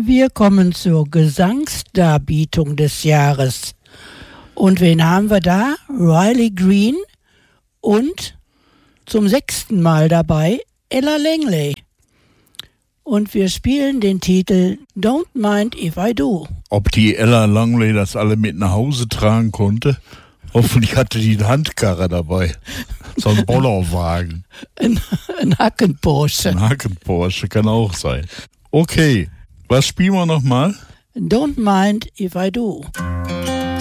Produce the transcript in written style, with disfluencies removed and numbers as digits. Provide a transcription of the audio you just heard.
Wir kommen zur Gesangsdarbietung des Jahres. Und wen haben wir da? Riley Green und zum 6. Mal dabei Ella Langley. Und wir spielen den Titel Don't Mind If I Do. Ob die Ella Langley das alle mit nach Hause tragen konnte? Hoffentlich hatte die eine Handkarre dabei. So ein Bollerwagen. Ein Hacken-Porsche. Ein Hacken-Porsche kann auch sein. Okay, was spielen wir nochmal? Don't Mind If I Do.